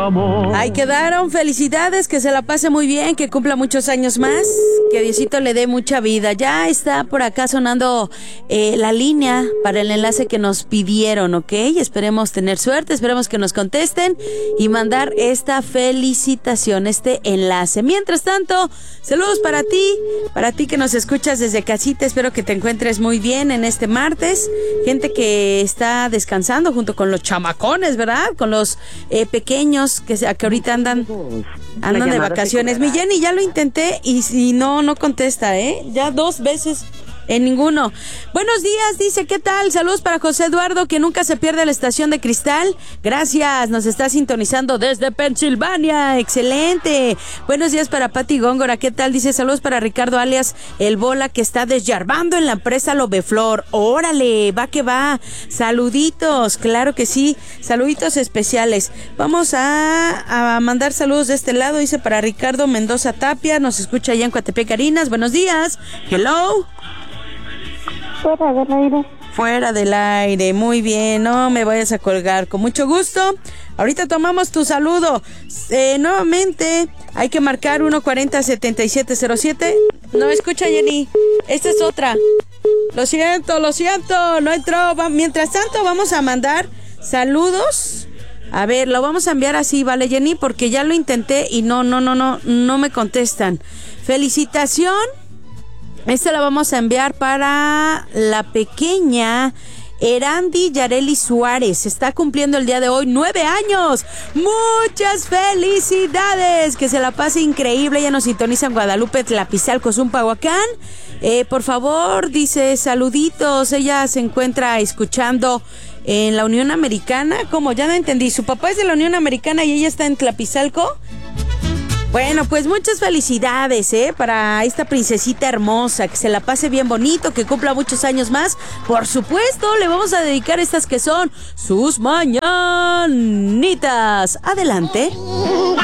amor. Ahí quedaron, felicidades, que se la pase muy bien, que cumpla muchos años más, que Diosito le dé mucha vida. Ya está por acá sonando la línea para el enlace que nos pidieron, ¿ok? Esperemos tener suerte, esperemos que nos contesten y mandar esta felicitación, este enlace. Mientras tanto, saludos para ti que nos escuchas desde casita, espero que te encuentres muy bien en este martes. Gente que está descansando junto con los chamacones, ¿verdad? Con los pequeños que ahorita andan de vacaciones. Mi Jenny, ya lo intenté y si no contesta, ya 2 veces en ninguno. Buenos días, dice, ¿qué tal? Saludos para José Eduardo, que nunca se pierde la estación de Cristal. Gracias, nos está sintonizando desde Pensilvania. Excelente. Buenos días para Pati Góngora, ¿qué tal? Dice, saludos para Ricardo alias El Bola, que está desyarbando en la presa Lobeflor. Órale, va que va. Saluditos, claro que sí. Saluditos especiales. Vamos a mandar saludos de este lado, dice, para Ricardo Mendoza Tapia, nos escucha allá en Coatepec, Carinas. Buenos días. Hello. Fuera del aire. Fuera del aire, muy bien, no me vayas a colgar, con mucho gusto. Ahorita tomamos tu saludo. Nuevamente, hay que marcar 140-7707. No escucha, Jenny, esta es otra. Lo siento, no entró. Mientras tanto, vamos a mandar saludos. A ver, lo vamos a enviar así, ¿vale, Jenny? Porque ya lo intenté y no me contestan. Felicitación. Esta la vamos a enviar para la pequeña Erandi Yareli Suárez. Está cumpliendo el día de hoy 9 años. ¡Muchas felicidades! Que se la pase increíble. Ella nos sintoniza en Guadalupe, Tlapizalco, Zumpanhuacán. Por favor, dice, saluditos. Ella se encuentra escuchando en la Unión Americana. ¿Cómo? Ya no entendí. ¿Su papá es de la Unión Americana y ella está en Tlapizalco? Bueno, pues muchas felicidades, para esta princesita hermosa, que se la pase bien bonito, que cumpla muchos años más. Por supuesto, le vamos a dedicar estas que son sus mañanitas. Adelante.